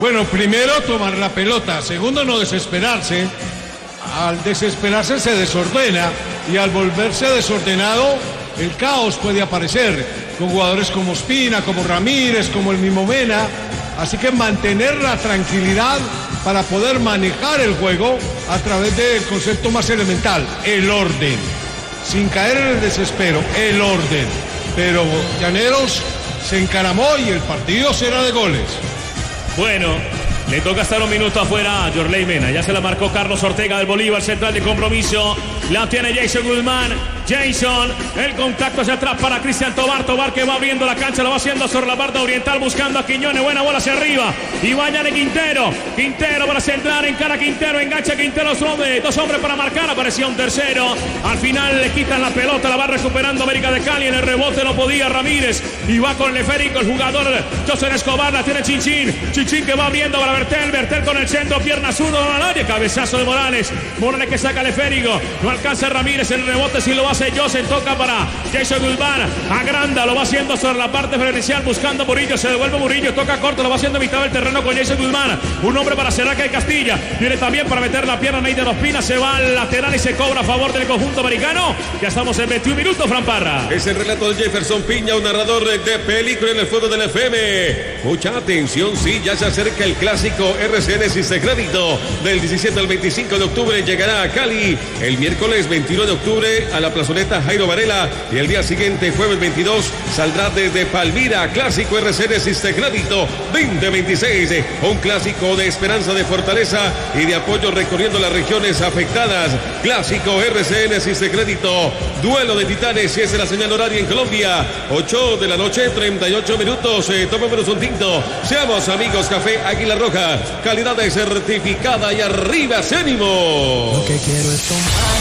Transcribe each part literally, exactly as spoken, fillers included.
Bueno, primero tomar la pelota, segundo no desesperarse. Al desesperarse se desordena y al volverse desordenado el caos puede aparecer con jugadores como Ospina, como Ramírez, como el mismo Mena. Así que mantener la tranquilidad para poder manejar el juego a través del concepto más elemental, el orden, sin caer en el desespero, el orden. Pero Llaneros se encaramó y el partido será de goles. Bueno, le toca estar un minuto afuera a Yorley Mena. Ya se la marcó Carlos Ortega del Bolívar, central de compromiso. La tiene Jason Guzmán. Jason, el contacto hacia atrás para Cristian Tobar. Tobar que va abriendo la cancha, lo va haciendo sobre la parte oriental, buscando a Quiñones. Buena bola hacia arriba. Y vaya de Quintero. Quintero para centrar, encara Quintero, engancha Quintero. Dos hombres, dos hombres para marcar. Aparecía un tercero. Al final le quitan la pelota, la va recuperando América de Cali. En el rebote no podía Ramírez. Y va con el esférico el jugador José Escobar. La tiene Chinchín. Chinchín que va abriendo para Bertel. Bertel con el centro, pierna zurdo. Cabezazo de Morales. Morales que saca el esférico. No alcanza Ramírez en el rebote. Si lo hace José, toca para Jason Guzmán. Agranda, lo va haciendo sobre la parte diferencial, buscando Murillo. Se devuelve Murillo, toca corto, lo va haciendo a mitad del terreno con Jason Guzmán. Un hombre para Cerraca de Castilla. Viene también para meter la pierna Neider Ospina. Se va al lateral y se cobra a favor del conjunto americano. Ya estamos en veintiún minutos, Fran Parra. Es el relato de Jefferson Piña, un narrador de película en el fútbol del F M. Mucha atención, sí, ya se acerca el clásico R C N Crédito. Del diecisiete al veinticinco de octubre llegará a Cali. El miércoles veintiuno de octubre a la plazoleta Jairo Varela. Y el día siguiente, jueves veintidós, saldrá desde Palmira. Clásico R C N Crédito veinte veintiséis. Un clásico de esperanza, de fortaleza y de apoyo recorriendo las regiones afectadas. Clásico R C N Crédito. Duelo de titanes, y es la señal horaria en Colombia. ocho de la noche, treinta y ocho minutos. Eh, tomémonos un tinto. Seamos amigos. Café Águila Roja. Calidad de certificada y arriba ese ánimo. Lo que quiero es tomar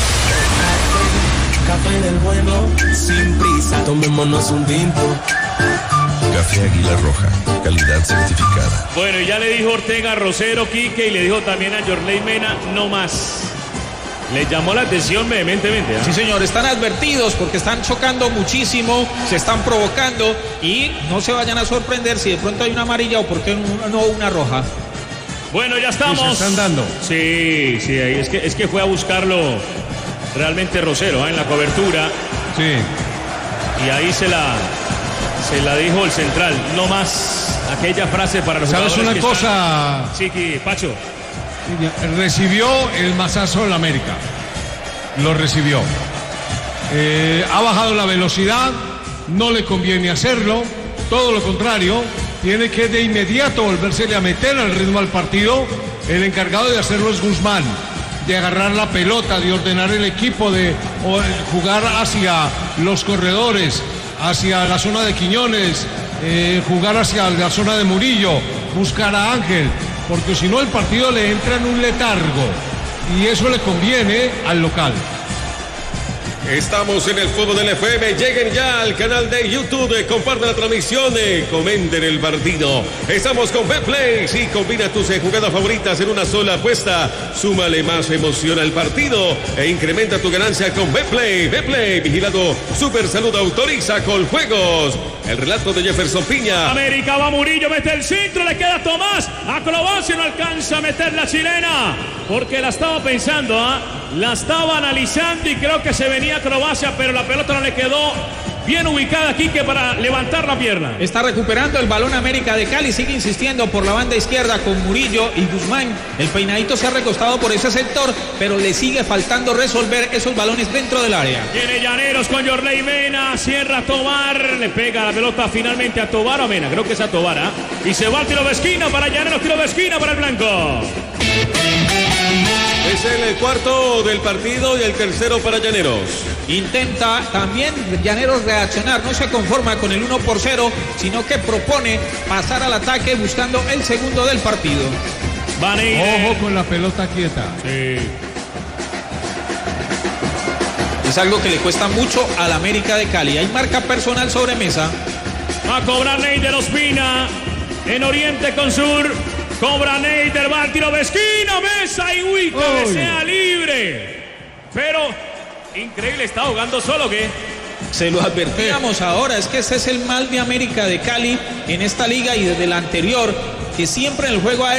café del bueno, sin prisa. Tomémonos un tinto. Café Águila Roja, calidad certificada. Bueno, ya le dijo Ortega a Rosero, Quique, y le dijo también a Yorley Mena, no más. Le llamó la atención vehementemente, ¿eh? Sí, señor, están advertidos porque están chocando muchísimo, se están provocando y no se vayan a sorprender si de pronto hay una amarilla o por qué no una roja. Bueno, ya estamos. ¿Y se están dando? Sí, sí, es que, es que fue a buscarlo realmente Rosero, ¿eh? En la cobertura. Sí. Y ahí se la, se la dijo el central, no más aquella frase para los ¿Sabes jugadores una que cosa? Están... Sí, que Pacho. Recibió el mazazo en la América. Lo recibió. Eh, ha bajado la velocidad, no le conviene hacerlo, todo lo contrario, tiene que de inmediato volvérsele a meter al ritmo al partido. El encargado de hacerlo es Guzmán, de agarrar la pelota, de ordenar el equipo, de jugar hacia los corredores, hacia la zona de Quiñones, eh, jugar hacia la zona de Murillo, buscar a Ángel, porque si no el partido le entra en un letargo y eso le conviene al local. Estamos en el fútbol del F M. Lleguen ya al canal de YouTube, compartan la transmisión, comenten el partido. Estamos con Betplay. Sí, combina tus jugadas favoritas en una sola apuesta. Súmale más emoción al partido e incrementa tu ganancia con Betplay. Betplay, vigilado Super Salud, autoriza con juegos. El relato de Jefferson Piña. América va Murillo, mete el centro, le queda Tomás. Acrobacia, no alcanza a meter la chilena, porque la estaba pensando, ¿ah? ¿eh? La estaba analizando y creo que se venía acrobacia, pero la pelota no le quedó bien ubicada aquí que para levantar la pierna. Está recuperando el balón América de Cali, sigue insistiendo por la banda izquierda con Murillo y Guzmán. El peinadito se ha recostado por ese sector, pero le sigue faltando resolver esos balones dentro del área. Tiene Llaneros con Yorley Mena, cierra Tobar, le pega la pelota finalmente a Tobar o Mena, creo que es a Tobar, ¿eh? Y se va al tiro de esquina para Llaneros, tiro de esquina para el blanco. Es el cuarto del partido y el tercero para Llaneros. Intenta también Llaneros reaccionar, no se conforma con el uno por cero, sino que propone pasar al ataque buscando el segundo del partido. Ojo con la pelota quieta. Sí. Es algo que le cuesta mucho al América de Cali. Hay marca personal sobre mesa. Va a cobrar Neider Ospina en Oriente con Sur. Cobra Neider, va al tiro de esquina, Mesa y uy, que sea libre. Pero, increíble, está jugando solo, ¿qué? Se lo advertíamos ahora, es que ese es el mal de América de Cali en esta liga y desde la anterior, que siempre en el juego aéreo